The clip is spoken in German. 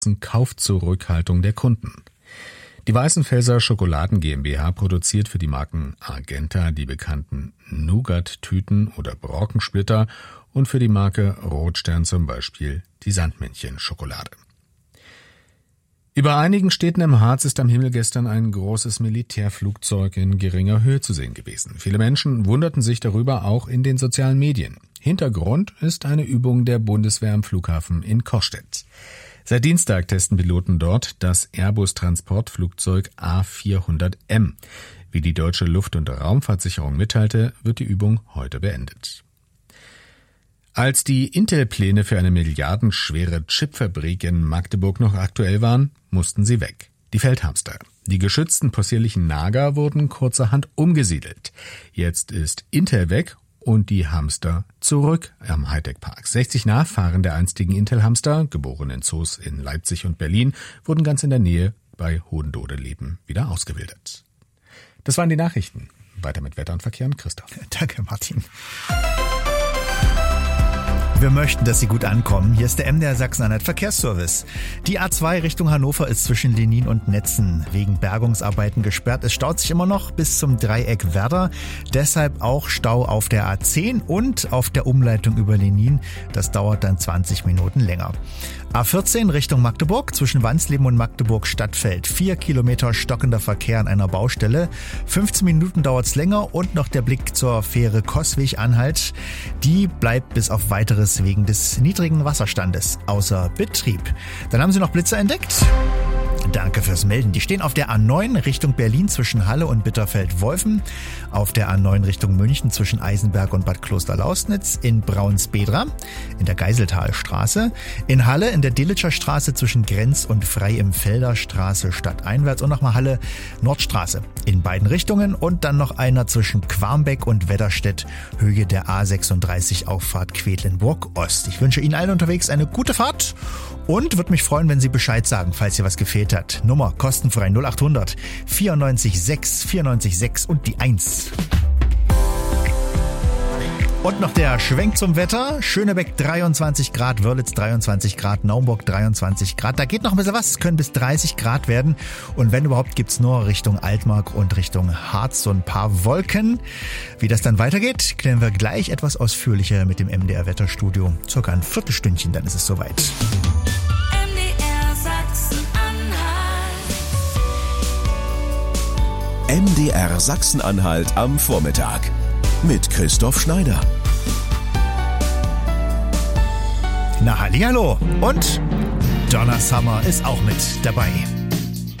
Kaufzurückhaltung der Kunden. Die Weißenfelser Schokoladen GmbH produziert für die Marken Argenta die bekannten Nougat-Tüten oder Brockensplitter und für die Marke Rotstern zum Beispiel die Sandmännchen-Schokolade. Über einigen Städten im Harz ist am Himmel gestern ein großes Militärflugzeug in geringer Höhe zu sehen gewesen. Viele Menschen wunderten sich darüber, auch in den sozialen Medien. Hintergrund ist eine Übung der Bundeswehr am Flughafen in Costedt. Seit Dienstag testen Piloten dort das Airbus-Transportflugzeug A400M. Wie die Deutsche Luft- und Raumfahrtsicherung mitteilte, wird die Übung heute beendet. Als die Intel-Pläne für eine milliardenschwere Chipfabrik in Magdeburg noch aktuell waren, mussten sie weg. Die Feldhamster. Die geschützten possierlichen Nager wurden kurzerhand umgesiedelt. Jetzt ist Intel weg und die Hamster zurück am Hightech-Park. 60 Nachfahren der einstigen Intel-Hamster, geboren in Zoos in Leipzig und Berlin, wurden ganz in der Nähe bei Hohendodeleben wieder ausgewildert. Das waren die Nachrichten. Weiter mit Wetter und Verkehr und Christoph. Danke, Martin. Wir möchten, dass Sie gut ankommen. Hier ist der MDR Sachsen-Anhalt Verkehrsservice. Die A2 Richtung Hannover ist zwischen Lenin und Netzen wegen Bergungsarbeiten gesperrt. Es staut sich immer noch bis zum Dreieck Werder. Deshalb auch Stau auf der A10 und auf der Umleitung über Lenin. Das dauert dann 20 Minuten länger. A14 Richtung Magdeburg zwischen Wansleben und Magdeburg Stadtfeld. 4 Kilometer stockender Verkehr an einer Baustelle. 15 Minuten dauert's länger und noch der Blick zur Fähre Coswig-Anhalt. Die bleibt bis auf weiteres wegen des niedrigen Wasserstandes außer Betrieb. Dann haben Sie noch Blitzer entdeckt? Danke fürs Melden. Die stehen auf der A9 Richtung Berlin zwischen Halle und Bitterfeld-Wolfen, auf der A9 Richtung München zwischen Eisenberg und Bad Kloster-Lausnitz, in Braunsbedra, in der Geiseltalstraße, in Halle in der Delitscher Straße zwischen Grenz und Frei im Felder Straße stadteinwärts und nochmal Halle Nordstraße in beiden Richtungen und dann noch einer zwischen Quarmbeck und Wedderstedt, Höhe der A36 Auffahrt Quedlinburg Ost. Ich wünsche Ihnen allen unterwegs eine gute Fahrt und würde mich freuen, wenn Sie Bescheid sagen, falls hier was gefehlt hat. Nummer kostenfrei 0800 94 6 94 6 und die 1. Und noch der Schwenk zum Wetter. Schönebeck 23 Grad, Wörlitz 23 Grad, Naumburg 23 Grad. Da geht noch ein bisschen was, es können bis 30 Grad werden. Und wenn überhaupt, gibt's nur Richtung Altmark und Richtung Harz so ein paar Wolken. Wie das dann weitergeht, klären wir gleich etwas ausführlicher mit dem MDR Wetterstudio. Circa ein Viertelstündchen, dann ist es soweit. MDR Sachsen-Anhalt am Vormittag mit Christoph Schneider. Na hallihallo und Donna Summer ist auch mit dabei.